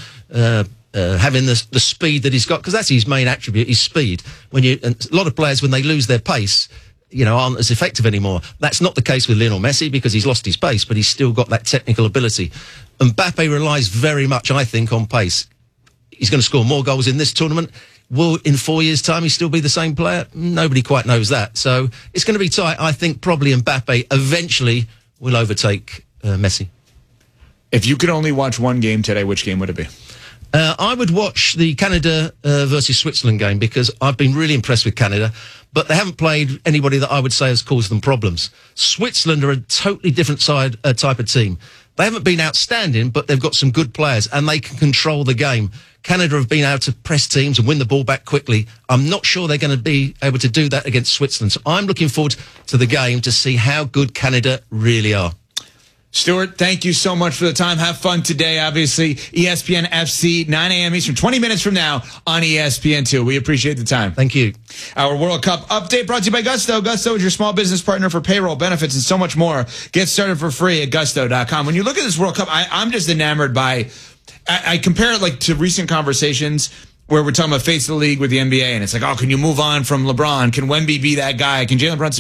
having the speed that he's got, because that's his main attribute, his speed. And a lot of players, when they lose their pace, you know, aren't as effective anymore. That's not the case with Lionel Messi because he's lost his pace, but he's still got that technical ability. Mbappe relies very much, I think, on pace. He's going to score more goals in this tournament. Will, in 4 years' time, he still be the same player? Nobody quite knows that. So it's going to be tight. I think probably Mbappe eventually will overtake Messi. If you could only watch one game today, which game would it be? I would watch the Canada versus Switzerland game because I've been really impressed with Canada, but they haven't played anybody that I would say has caused them problems. Switzerland are a totally different type of team. They haven't been outstanding, but they've got some good players and they can control the game. Canada have been able to press teams and win the ball back quickly. I'm not sure they're going to be able to do that against Switzerland. So I'm looking forward to the game to see how good Canada really are. Stuart, thank you so much for the time. Have fun today, obviously. ESPN FC, 9 a.m. Eastern, 20 minutes from now on ESPN2. We appreciate the time. Thank you. Our World Cup update brought to you by Gusto. Gusto is your small business partner for payroll, benefits, and so much more. Get started for free at gusto.com. When you look at this World Cup, I'm just enamored by... I compare it like to recent conversations where we're talking about face of the league with the NBA, and it's like, oh, can you move on from LeBron? Can Wemby be that guy? Can Jalen Brunson